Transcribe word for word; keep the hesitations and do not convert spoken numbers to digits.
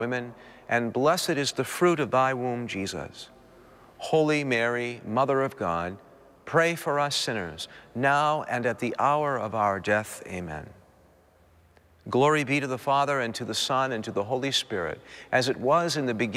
women, and blessed is the fruit of thy womb, Jesus. Holy Mary, Mother of God, pray for us sinners, now and at the hour of our death. Amen. Glory be to the Father, and to the Son, and to the Holy Spirit, as it was in the beginning,